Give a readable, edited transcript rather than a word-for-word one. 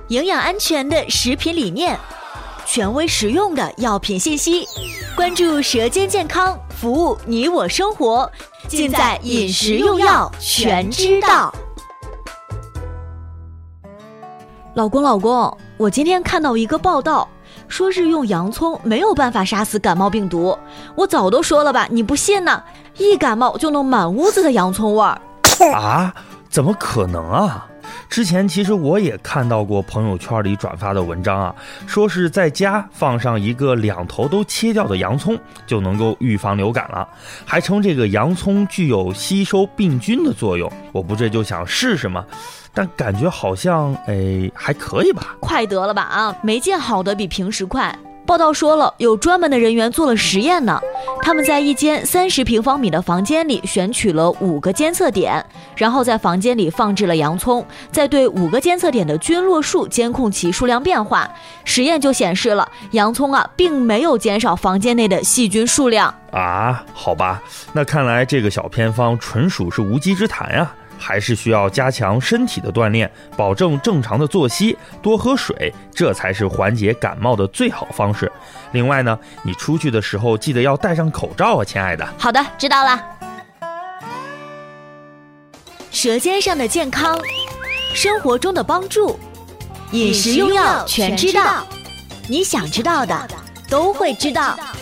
营养安全的食品理念，权威实用的药品信息，关注舌尖健康，服务你我生活，尽在饮食用药全知道。老公，我今天看到一个报道，说是用洋葱没有办法杀死感冒病毒。我早都说了吧，你不信呢？一感冒就弄满屋子的洋葱味儿。 啊？怎么可能啊？之前其实我也看到过朋友圈里转发的文章啊，说是在家放上一个两头都切掉的洋葱就能够预防流感了，还称这个洋葱具有吸收病菌的作用。我不这就想试试吗？但感觉好像还可以吧。 快得了吧啊，没见好的比平时快。报道说了，有专门的人员做了实验呢。他们在一间30平方米的房间里选取了5个监测点，然后在房间里放置了洋葱，再对5个监测点的菌落数监控其数量变化。实验就显示了，洋葱并没有减少房间内的细菌数量啊。好吧，那看来这个小偏方纯属是无稽之谈呀。还是需要加强身体的锻炼，保证正常的作息，多喝水，这才是缓解感冒的最好方式。另外呢，你出去的时候记得要戴上口罩啊，亲爱的。 好的，知道了。舌尖上的健康，生活中的帮助，饮食用药全知道，你想知道的都会知道。